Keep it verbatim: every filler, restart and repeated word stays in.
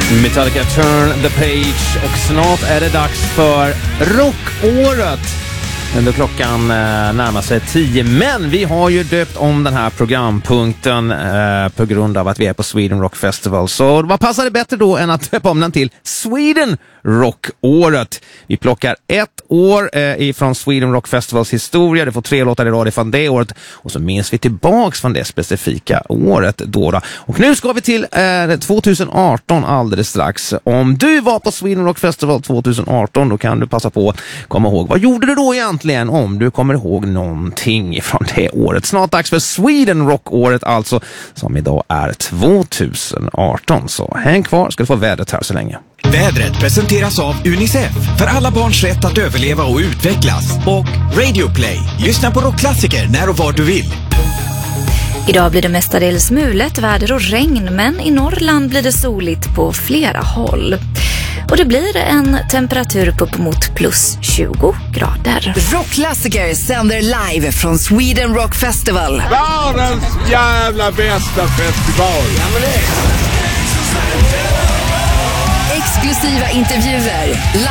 Metallica Turn the Page, och snart är det dags för rockåret. Då klockan eh, närmar sig tio, men vi har ju döpt om den här programpunkten eh, på grund av att vi är på Sweden Rock Festival. Så vad passar det bättre då än att döpa om den till Sweden Rock-året? Vi plockar ett år eh, ifrån Sweden Rock Festivals historia. Det får tre låtar i rad från det året, och så minns vi tillbaks från det specifika året då, då. Och nu ska vi till eh, tjugoarton alldeles strax. Om du var på Sweden Rock Festival tjugoarton, då kan du passa på att komma ihåg. Vad gjorde du då egentligen, om du kommer ihåg någonting från det året? Snart dags för Sweden Rock-året alltså, som idag är tjugoarton. Så häng kvar, ska du få vädret här så länge. Vädret presenteras av Unicef, för alla barns rätt att överleva och utvecklas. Och Radio Play, lyssna på rockklassiker när och var du vill. Idag blir det mestadels mulet, väder och regn, men i Norrland blir det soligt på flera håll. Och det blir en temperatur på upp mot plus tjugo grader. Rockklassiker sänder live från Sweden Rock Festival. Världens jävla bästa festival. Ja, men det. Exklusiva intervjuer.